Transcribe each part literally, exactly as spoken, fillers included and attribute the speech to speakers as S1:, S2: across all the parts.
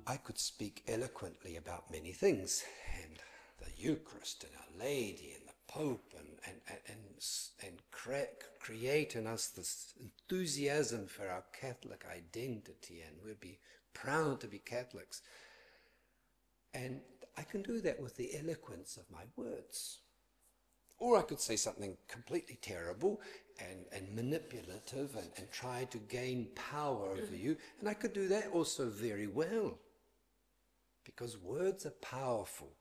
S1: I could speak eloquently about many things, and the Eucharist and Our Lady and the Pope, and and and and, and cre- create in us this enthusiasm for our Catholic identity, and we'd be proud to be Catholics. And I can do that with the eloquence of my words. Or I could say something completely terrible and, and manipulative and, and try to gain power over you. And I could do that also very well, because words are powerful.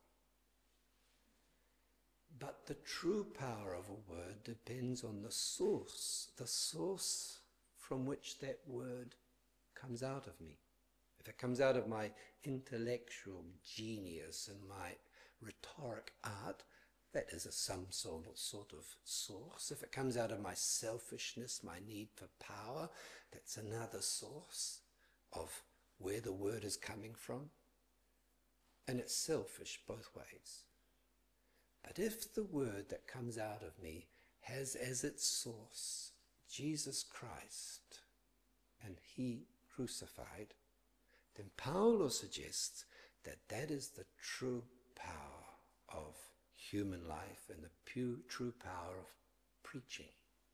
S1: But the true power of a word depends on the source, the source from which that word comes out of me. If it comes out of my intellectual genius and my rhetoric art, that is a some sort of, sort of source. If it comes out of my selfishness, my need for power, that's another source of where the word is coming from. And it's selfish both ways. But if the word that comes out of me has as its source Jesus Christ and He crucified, then Paulo suggests that that is the true power of human life and the pure, true power of preaching.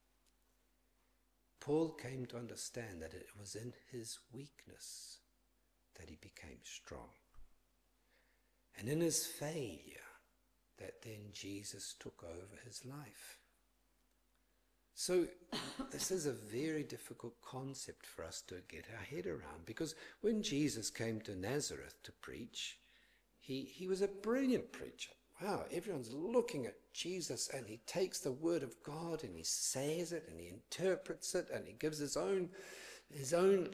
S1: Paul came to understand that it was in his weakness that he became strong. And in his failure, that then Jesus took over his life. So this is a very difficult concept for us to get our head around, because when Jesus came to Nazareth to preach, he, he was a brilliant preacher. Wow, everyone's looking at Jesus, and he takes the word of God and he says it and he interprets it and he gives his own his own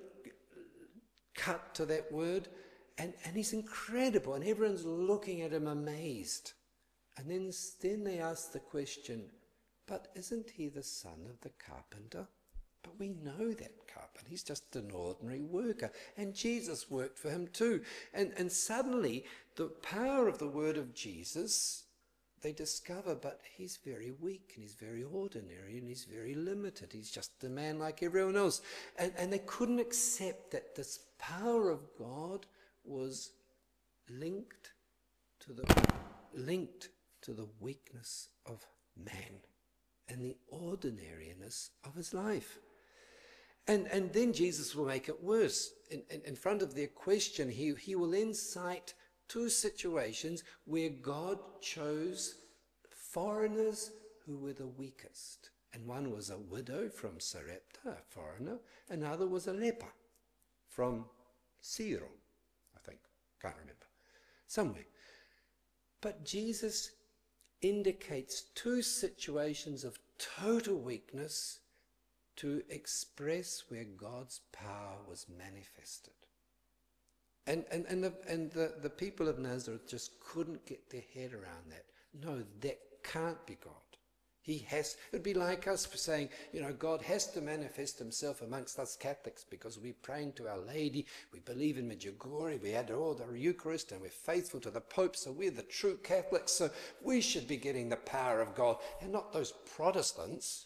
S1: cut to that word, and, and he's incredible, and everyone's looking at him amazed. And then, then they ask the question, but isn't he the son of the carpenter? But we know that carpenter. He's just an ordinary worker. And Jesus worked for him too. And, and suddenly, the power of the word of Jesus, they discover, but he's very weak, and he's very ordinary, and he's very limited. He's just a man like everyone else. And, and they couldn't accept that this power of God was linked to the linked to the weakness of man and the ordinariness of his life. And, and then Jesus will make it worse. In, in, in front of their question, he, he will then cite two situations where God chose foreigners who were the weakest. And one was a widow from Sarepta, a foreigner. Another was a leper from Syro, I think. Can't remember. Somewhere. But Jesus indicates two situations of total weakness to express where God's power was manifested. And and, and, the, and the, the people of Nazareth just couldn't get their head around that. No, that can't be God. He has, it'd be like us saying, you know, God has to manifest himself amongst us Catholics because we're praying to Our Lady, we believe in Medjugorje, we adore the Eucharist, and we're faithful to the Pope, so we're the true Catholics, so we should be getting the power of God, and not those Protestants.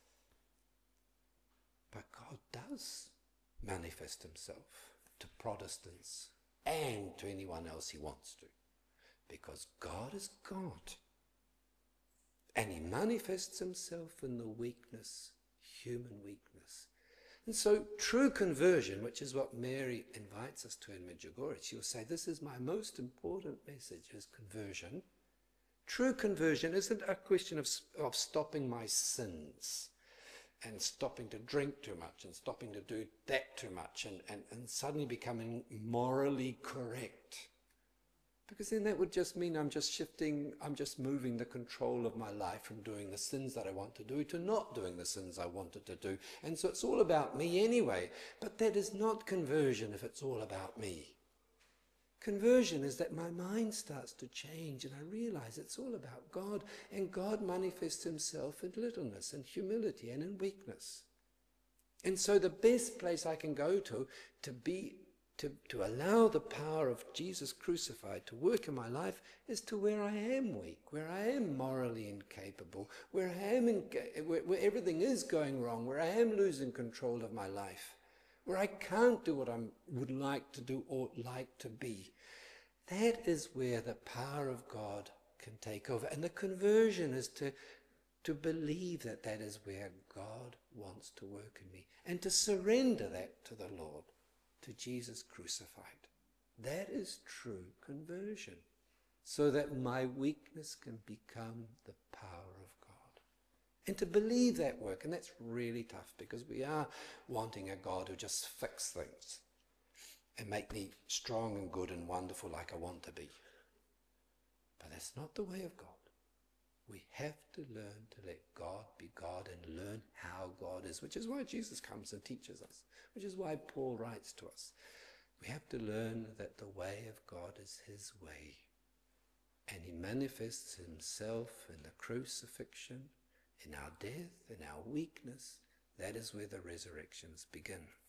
S1: But God does manifest himself to Protestants and to anyone else he wants to, because God is God. And he manifests himself in the weakness, human weakness. And so true conversion, which is what Mary invites us to in Medjugorje, she will say, this is my most important message, is conversion. True conversion isn't a question of, of stopping my sins and stopping to drink too much and stopping to do that too much and, and, and suddenly becoming morally correct. Because then that would just mean I'm just shifting, I'm just moving the control of my life from doing the sins that I want to do to not doing the sins I wanted to do. And so it's all about me anyway. But that is not conversion if it's all about me. Conversion is that my mind starts to change and I realize it's all about God, and God manifests himself in littleness and humility and in weakness. And so the best place I can go to to be To, to allow the power of Jesus crucified to work in my life is to where I am weak, where I am morally incapable, where I am in, where, where everything is going wrong, where I am losing control of my life, where I can't do what I would like to do or like to be. That is where the power of God can take over. And the conversion is to, to believe that that is where God wants to work in me, and to surrender that to the Lord, to Jesus crucified. That is true conversion, so that my weakness can become the power of God. And to believe that work, and that's really tough, because we are wanting a God who just fixes things and make me strong and good and wonderful like I want to be. But that's not the way of God. We have to learn to let God be God and learn how God is, which is why Jesus comes and teaches us, which is why Paul writes to us. We have to learn that the way of God is his way, and he manifests himself in the crucifixion, in our death, in our weakness. That is where the resurrections begin.